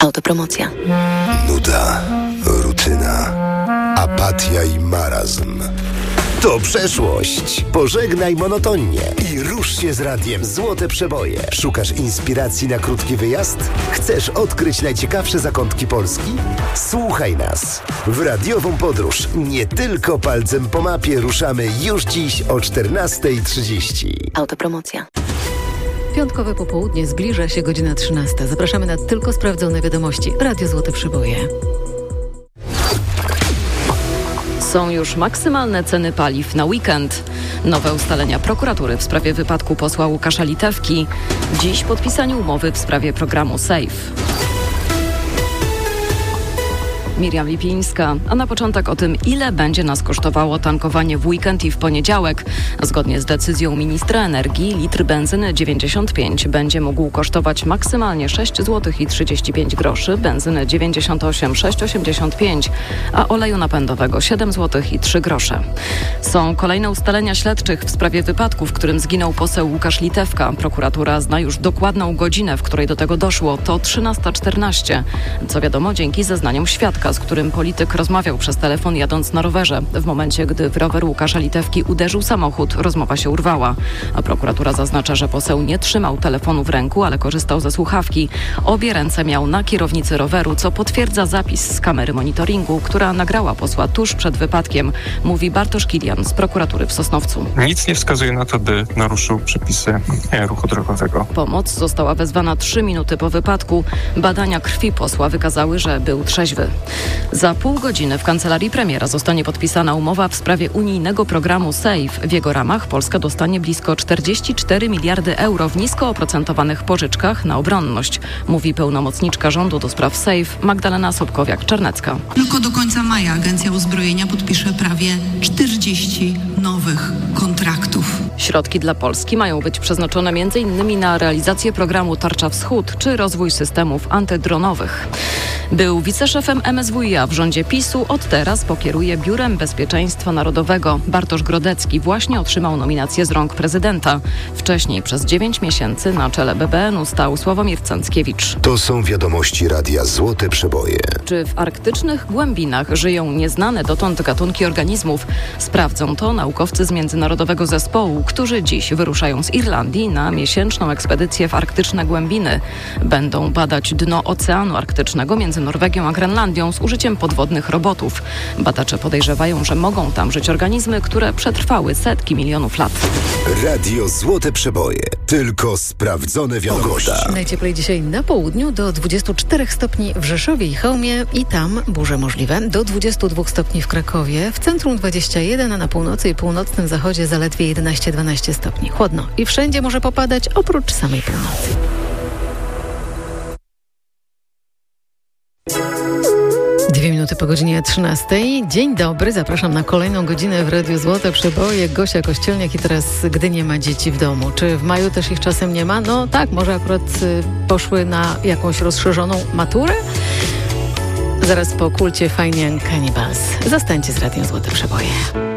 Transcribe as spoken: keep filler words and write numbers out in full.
Autopromocja. Nuda, rutyna, apatia i marazm. To przeszłość. Pożegnaj monotonię i rusz się z radiem Złote Przeboje. Szukasz inspiracji na krótki wyjazd? Chcesz odkryć najciekawsze zakątki Polski? Słuchaj nas. W radiową podróż nie tylko palcem po mapie ruszamy już dziś o czternasta trzydzieści. Autopromocja. Piątkowe popołudnie, zbliża się godzina trzynasta. Zapraszamy na tylko sprawdzone wiadomości. Radio Złote Przeboje. Są już maksymalne ceny paliw na weekend. Nowe ustalenia prokuratury w sprawie wypadku posła Łukasza Litewki. Dziś podpisanie umowy w sprawie programu SAFE. Miriam Lipińska, a na początek o tym, ile będzie nas kosztowało tankowanie w weekend i w poniedziałek. Zgodnie z decyzją ministra energii litr benzyny dziewięćdziesiąt pięć będzie mógł kosztować maksymalnie sześć złotych i trzydzieści pięć groszy, benzyny dziewięćdziesiąt osiem sześć osiemdziesiąt pięć, a oleju napędowego siedem złotych i trzy grosze. Są kolejne ustalenia śledczych w sprawie wypadku, w którym zginął poseł Łukasz Litewka. Prokuratura zna już dokładną godzinę, w której do tego doszło. To trzynasta czternaście. Co wiadomo, dzięki zeznaniom świadka, z którym polityk rozmawiał przez telefon jadąc na rowerze. W momencie, gdy w rower Łukasza Litewki uderzył samochód, rozmowa się urwała. A prokuratura zaznacza, że poseł nie trzymał telefonu w ręku, ale korzystał ze słuchawki. Obie ręce miał na kierownicy roweru, co potwierdza zapis z kamery monitoringu, która nagrała posła tuż przed wypadkiem, mówi Bartosz Kilian z prokuratury w Sosnowcu. Nic nie wskazuje na to, by naruszył przepisy ruchu drogowego. Pomoc została wezwana trzy minuty po wypadku. Badania krwi posła wykazały, że był trzeźwy. Za pół godziny w kancelarii premiera zostanie podpisana umowa w sprawie unijnego programu SAFE. W jego ramach Polska dostanie blisko czterdzieści cztery miliardy euro w nisko oprocentowanych pożyczkach na obronność, mówi pełnomocniczka rządu do spraw SAFE Magdalena Sobkowiak-Czarnecka. Tylko do końca maja Agencja Uzbrojenia podpisze prawie czterdzieści nowych kontraktów. Środki dla Polski mają być przeznaczone między innymi na realizację programu Tarcza Wschód czy rozwój systemów antydronowych. Był wiceszefem M S W i A w rządzie PiSu, od teraz pokieruje Biurem Bezpieczeństwa Narodowego. Bartosz Grodecki właśnie otrzymał nominację z rąk prezydenta. Wcześniej przez dziewięć miesięcy na czele B B N u stał Sławomir Cęckiewicz. To są wiadomości Radia Złote Przeboje. Czy w arktycznych głębinach żyją nieznane dotąd gatunki organizmów? Sprawdzą to naukowcy z Międzynarodowego Zespołu, którzy dziś wyruszają z Irlandii na miesięczną ekspedycję w arktyczne głębiny. Będą badać dno Oceanu Arktycznego między Norwegią a Grenlandią z użyciem podwodnych robotów. Badacze podejrzewają, że mogą tam żyć organizmy, które przetrwały setki milionów lat. Radio Złote Przeboje. Tylko sprawdzone wiadomości. Najcieplej dzisiaj na południu do dwudziestu czterech stopni w Rzeszowie i Chełmie i tam burze możliwe. Do dwudziestu dwóch stopni w Krakowie, w centrum dwadzieścia jeden, a na północy i północnym zachodzie zaledwie jedenaście dwanaście stopni. Chłodno i wszędzie może popadać oprócz samej północy. Dwie minuty po godzinie trzynastej. Dzień dobry, zapraszam na kolejną godzinę w Radiu Złote Przeboje. Gosia Kościelniak i teraz, gdy nie ma dzieci w domu. Czy w maju też ich czasem nie ma? No tak, może akurat y, poszły na jakąś rozszerzoną maturę? Zaraz po kulcie Fine Young Cannibals. Zostańcie z Radiem Złote Przeboje.